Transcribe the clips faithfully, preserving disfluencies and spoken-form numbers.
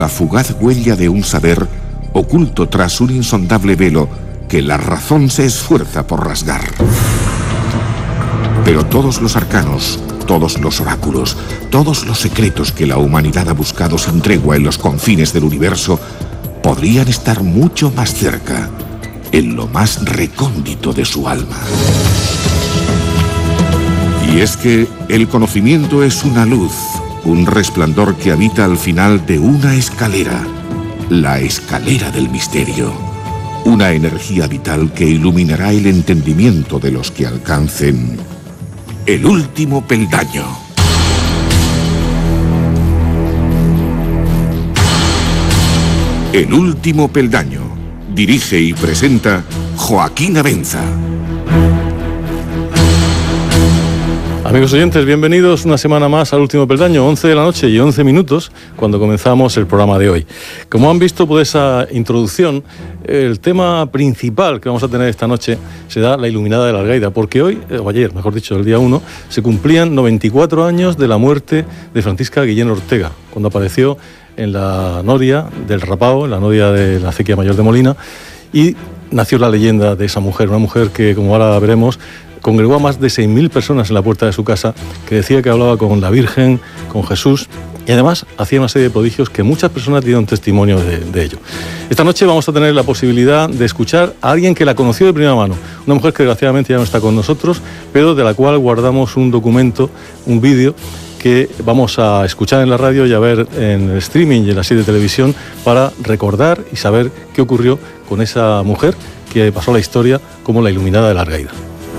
La fugaz huella de un saber oculto tras un insondable velo que la razón se esfuerza por rasgar. Pero todos los arcanos, todos los oráculos, todos los secretos que la humanidad ha buscado sin tregua en los confines del universo podrían estar mucho más cerca, en lo más recóndito de su alma. Y es que el conocimiento es una luz, un resplandor que habita al final de una escalera, la escalera del misterio. Una energía vital que iluminará el entendimiento de los que alcancen el último peldaño. El último peldaño. Dirige y presenta Joaquín Abenza. Amigos oyentes, bienvenidos una semana más al último peldaño, once de la noche y once minutos, cuando comenzamos el programa de hoy. Como han visto por esa introducción, el tema principal que vamos a tener esta noche será la iluminada de la Algaida, porque hoy, o ayer, mejor dicho, el día uno, se cumplían noventa y cuatro años de la muerte de Francisca Guillén Ortega, cuando apareció en la noria del Rapao, en la noria de la acequia Mayor de Molina, y nació la leyenda de esa mujer, una mujer que, como ahora veremos, congregó a más de seis mil personas en la puerta de su casa, que decía que hablaba con la Virgen, con Jesús, y además hacía una serie de prodigios que muchas personas dieron testimonio de, de ello. Esta noche vamos a tener la posibilidad de escuchar a alguien que la conoció de primera mano, una mujer que desgraciadamente ya no está con nosotros, pero de la cual guardamos un documento, un vídeo, que vamos a escuchar en la radio y a ver en el streaming y en la serie de televisión para recordar y saber qué ocurrió con esa mujer que pasó a la historia como la iluminada de la Algaida.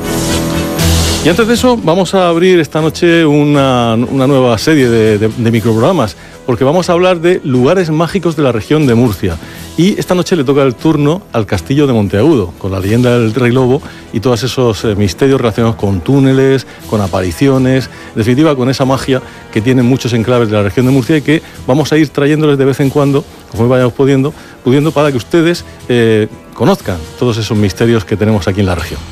Y antes de eso, vamos a abrir esta noche una, una nueva serie de, de, de microprogramas, porque vamos a hablar de lugares mágicos de la región de Murcia. Y esta noche le toca el turno al castillo de Monteagudo, con la leyenda del Rey Lobo y todos esos eh, misterios relacionados con túneles, con apariciones, en definitiva con esa magia que tienen muchos enclaves de la región de Murcia y que vamos a ir trayéndoles de vez en cuando, como vayamos pudiendo, pudiendo para que ustedes eh, conozcan todos esos misterios que tenemos aquí en la región.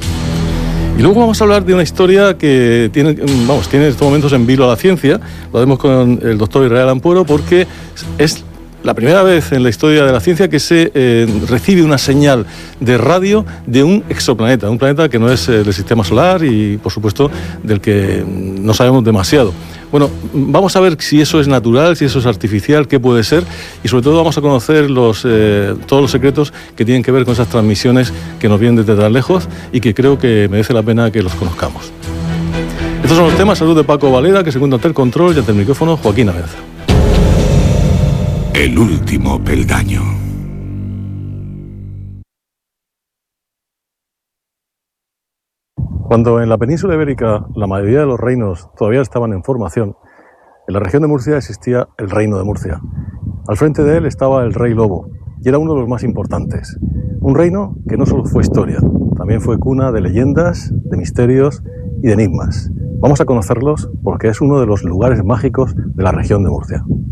Y luego vamos a hablar de una historia que tiene, vamos, tiene en estos momentos en vilo a la ciencia. Lo haremos con el doctor Israel Ampuero porque es la primera vez en la historia de la ciencia que se eh, recibe una señal de radio de un exoplaneta, un planeta que no es eh, del sistema solar y, por supuesto, del que no sabemos demasiado. Bueno, vamos a ver si eso es natural, si eso es artificial, qué puede ser, y sobre todo vamos a conocer los, eh, todos los secretos que tienen que ver con esas transmisiones que nos vienen desde tan lejos y que creo que merece la pena que los conozcamos. Estos son los temas. Salud de Paco Valera, que se encuentra ante el control, y ante el micrófono Joaquín Abenza. El último peldaño. Cuando en la península ibérica la mayoría de los reinos todavía estaban en formación, en la región de Murcia existía el Reino de Murcia. Al frente de él estaba el Rey Lobo, y era uno de los más importantes. Un reino que no solo fue historia, también fue cuna de leyendas, de misterios y de enigmas. Vamos a conocerlos porque es uno de los lugares mágicos de la región de Murcia.